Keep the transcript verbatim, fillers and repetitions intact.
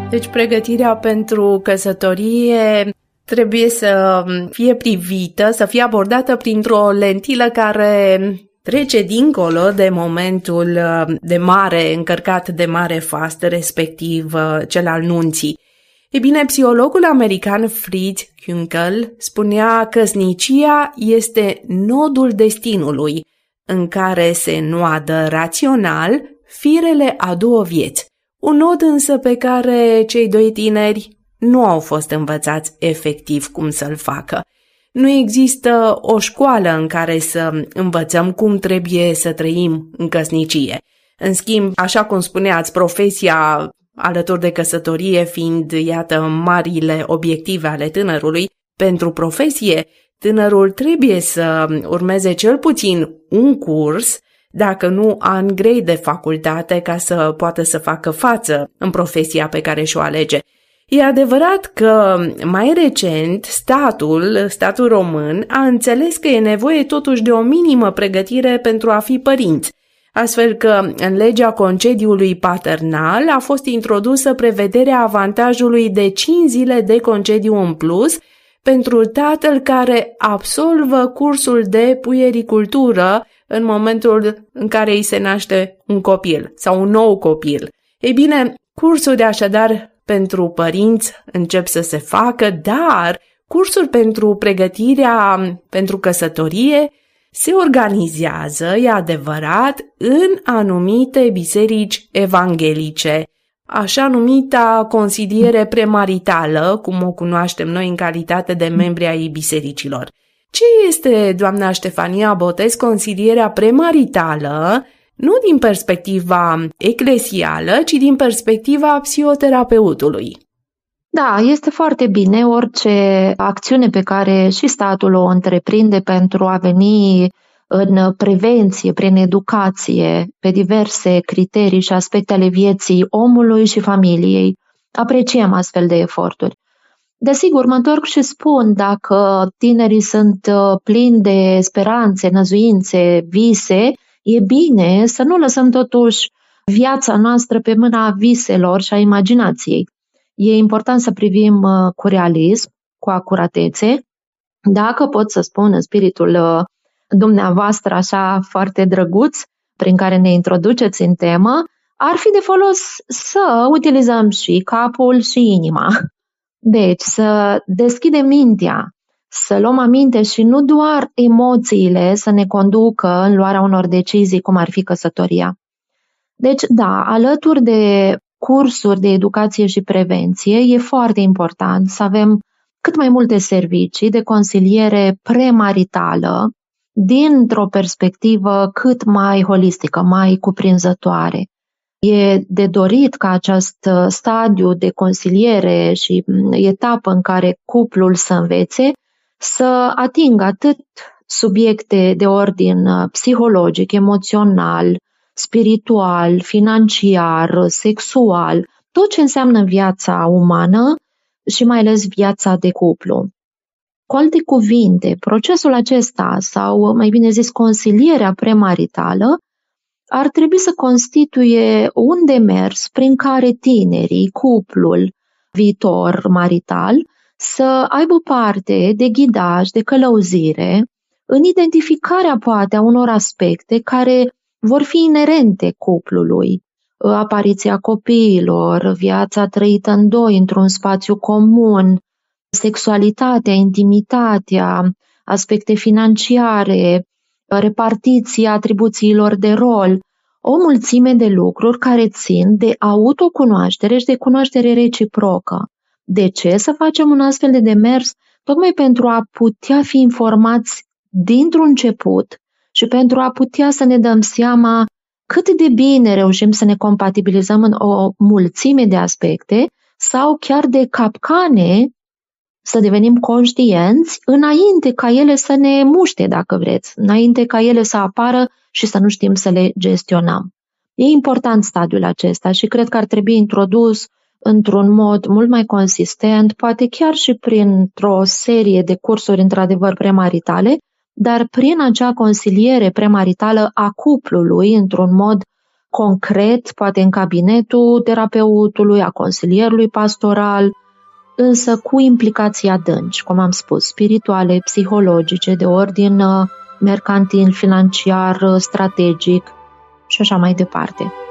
Deci pregătirea pentru căsătorie trebuie să fie privită, să fie abordată printr-o lentilă care trece dincolo de momentul de mare, încărcat de mare fast, respectiv cel al nunții. E bine, psihologul american Fritz Kunkel spunea că căsnicia este nodul destinului, în care se înnoadă rațional firele a două vieți. Un nod însă pe care cei doi tineri nu au fost învățați efectiv cum să-l facă. Nu există o școală în care să învățăm cum trebuie să trăim în căsnicie. În schimb, așa cum spuneați, profesia alături de căsătorie fiind, iată, marile obiective ale tânărului, pentru profesie, tânărul trebuie să urmeze cel puțin un curs, dacă nu ani grei de facultate, ca să poată să facă față în profesia pe care și-o alege. E adevărat că mai recent statul, statul român, a înțeles că e nevoie totuși de o minimă pregătire pentru a fi părinți, astfel că în legea concediului paternal a fost introdusă prevederea avantajului de cinci zile de concediu în plus pentru tatăl care absolvă cursul de puericultură în momentul în care îi se naște un copil sau un nou copil. Ei bine, cursul de așadar pentru părinți încep să se facă, dar cursul pentru pregătirea pentru căsătorie se organizează, e adevărat, în anumite biserici evanghelice, așa numita consiliere premaritală, cum o cunoaștem noi în calitate de membri ai bisericilor. Ce este, doamna Ștefania Botez, consilierea premaritală, nu din perspectiva eclesială, ci din perspectiva psihoterapeutului? Da, este foarte bine orice acțiune pe care și statul o întreprinde pentru a veni în prevenție, prin educație, pe diverse criterii și aspecte ale vieții omului și familiei. Apreciem astfel de eforturi. Desigur, mă întorc și spun, dacă tinerii sunt plini de speranțe, năzuințe, vise, e bine să nu lăsăm totuși viața noastră pe mâna viselor și a imaginației. E important să privim cu realism, cu acuratețe. Dacă pot să spun în spiritul dumneavoastră așa foarte drăguț, prin care ne introduceți în temă, ar fi de folos să utilizăm și capul și inima. Deci să deschidem mintea, să luăm aminte și nu doar emoțiile să ne conducă în luarea unor decizii, cum ar fi căsătoria. Deci, da, alături de cursuri de educație și prevenție, e foarte important să avem cât mai multe servicii de consiliere premaritală dintr-o perspectivă cât mai holistică, mai cuprinzătoare. E de dorit ca acest stadiu de consiliere și etapă în care cuplul să învețe să atingă atât subiecte de ordin psihologic, emoțional, spiritual, financiar, sexual, tot ce înseamnă viața umană și mai ales viața de cuplu. Cu alte cuvinte, procesul acesta, sau mai bine zis consilierea premaritală, ar trebui să constituie un demers prin care tinerii, cuplul viitor marital, să aibă parte de ghidaj, de călăuzire, în identificarea poate a unor aspecte care vor fi inerente cuplului, apariția copiilor, viața trăită în doi, într-un spațiu comun, sexualitatea, intimitatea, aspecte financiare, repartiția atribuțiilor de rol, o mulțime de lucruri care țin de autocunoaștere și de cunoaștere reciprocă. De ce să facem un astfel de demers? Tocmai pentru a putea fi informați dintr-un început și pentru a putea să ne dăm seama cât de bine reușim să ne compatibilizăm în o mulțime de aspecte sau chiar de capcane, să devenim conștienți înainte ca ele să ne muște, dacă vreți, înainte ca ele să apară și să nu știm să le gestionăm. E important stadiul acesta și cred că ar trebui introdus într-un mod mult mai consistent, poate chiar și printr-o serie de cursuri într-adevăr premaritale, dar prin acea consiliere premaritală a cuplului într-un mod concret, poate în cabinetul terapeutului, a consilierului pastoral, însă cu implicații adânci, cum am spus, spirituale, psihologice, de ordin mercantil, financiar, strategic și așa mai departe.